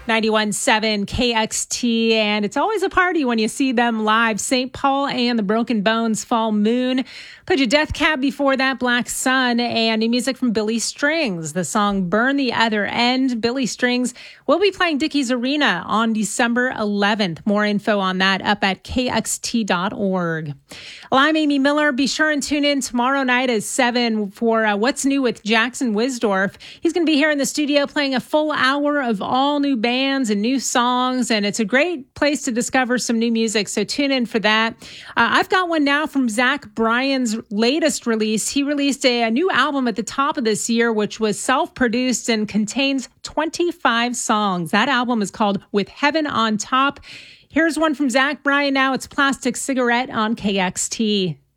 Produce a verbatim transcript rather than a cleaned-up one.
ninety-one point seven K X T, and it's always a party when you see them live. Saint Paul and the Broken Bones, Fall Moon. Put your Death Cab before that, Black Sun, and new music from Billy Strings. The song Burn the Other End. Billy Strings will be playing Dickies Arena on December eleventh. More info on that up at K X T dot org. Well, I'm Amy Miller. Be sure and tune in tomorrow night at seven for uh, What's New with Jackson Wisdorf. He's going to be here in the studio playing a full hour of all new bands and new songs, and it's a great place to discover some new music, so tune in for that. Uh, I've got one now from Zach Bryan's latest release. He released a, a new album at the top of this year, which was self-produced and contains twenty-five songs. That album is called With Heaven on Top. Here's one from Zach Bryan now. It's Plastic Cigarette on K X T.